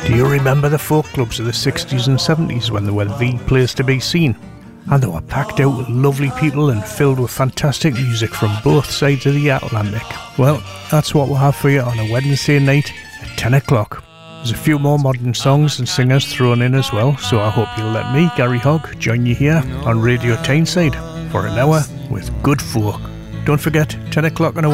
Do you remember the folk clubs of the 60s and 70s when they were the place to be seen? And they were packed out with lovely people and filled with fantastic music from both sides of the Atlantic. Well, that's what we'll have for you on a Wednesday night at 10 o'clock. There's a few more modern songs and singers thrown in as well, so I hope you'll let me, Gary Hogg, join you here on Radio Tyneside for an hour with good folk. Don't forget, 10 o'clock on a